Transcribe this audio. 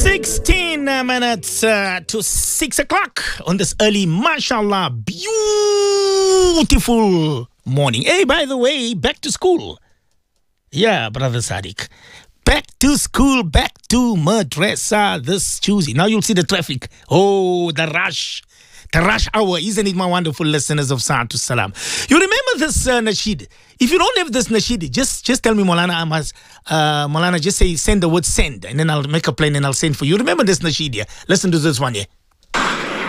16 minutes to 6 o'clock on this early, mashallah, beautiful morning. Hey, by the way, back to school. Yeah, Brother Sadiq. Back to school, back to madrasa this Tuesday. Now you'll see the traffic. Oh, the rush. The rush hour, isn't it, my wonderful listeners of Sa'atu Salam? You remember this nasheed? If you don't have this nasheed, just tell me, Maulana Ahmad. Maulana, just say, send the word send, and then I'll make a plan and I'll send for you. Remember this nasheed here? Listen to this one here.